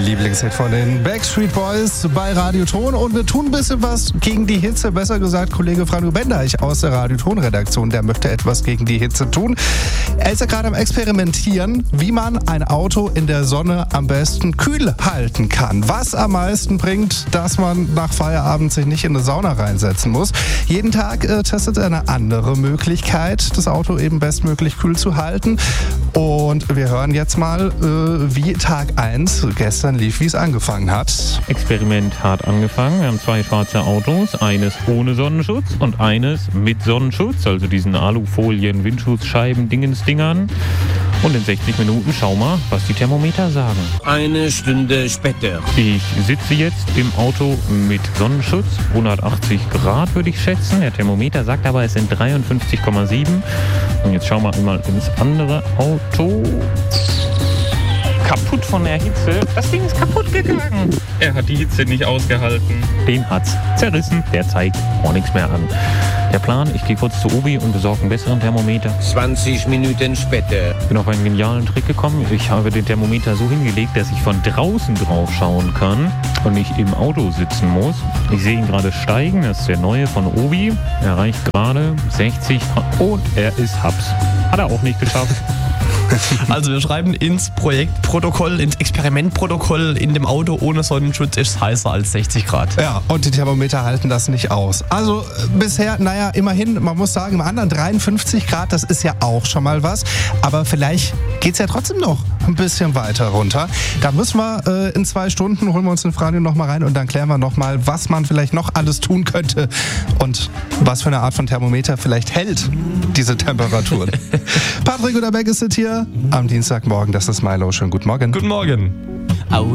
Lieblingshit von den Backstreet Boys bei Radioton. Und wir tun ein bisschen was gegen die Hitze. Besser gesagt, Kollege Franjo Bendeich aus der Radioton-Redaktion, der möchte etwas gegen die Hitze tun. Er ist ja gerade am Experimentieren, wie man ein Auto in der Sonne am besten kühl halten kann. Was am meisten bringt, dass man nach Feierabend sich nicht in eine Sauna reinsetzen muss. Jeden Tag testet er eine andere Möglichkeit, das Auto eben bestmöglich kühl zu halten. Und wir hören jetzt mal, wie Tag 1 gestern lief, wie es angefangen hat. Experiment hart angefangen. Wir haben 2 schwarze Autos, eines ohne Sonnenschutz und eines mit Sonnenschutz, also diesen Alufolien, Windschutzscheiben, Dingensdingern. Und in 60 Minuten schau mal, was die Thermometer sagen. Eine Stunde später. Ich sitze jetzt im Auto mit Sonnenschutz, 180 Grad würde ich schätzen. Der Thermometer sagt aber, es sind 53,7. Und jetzt schauen wir einmal ins andere Auto. Kaputt von der Hitze. Das Ding ist kaputt gegangen. Er hat die Hitze nicht ausgehalten. Den hat's zerrissen. Der zeigt auch nichts mehr an. Der Plan, ich gehe kurz zu Obi und besorge einen besseren Thermometer. 20 Minuten später. Ich bin auf einen genialen Trick gekommen. Ich habe den Thermometer so hingelegt, dass ich von draußen drauf schauen kann und nicht im Auto sitzen muss. Ich sehe ihn gerade steigen. Das ist der neue von Obi. Er erreicht gerade 60 Grad und er ist Haps. Hat er auch nicht geschafft. Also wir schreiben ins Projektprotokoll, ins Experimentprotokoll, in dem Auto ohne Sonnenschutz ist es heißer als 60 Grad. Ja, und die Thermometer halten das nicht aus. Also bisher, naja, immerhin, man muss sagen, im anderen 53 Grad, das ist ja auch schon mal was. Aber vielleicht geht es ja trotzdem noch ein bisschen weiter runter. Da müssen wir in 2 Stunden, holen wir uns den Franjo noch mal rein und dann klären wir noch mal, was man vielleicht noch alles tun könnte und was für eine Art von Thermometer vielleicht hält diese Temperaturen. Patrick Uderbeck ist hier am Dienstagmorgen. Das ist Milo. Schönen guten Morgen. Guten Morgen.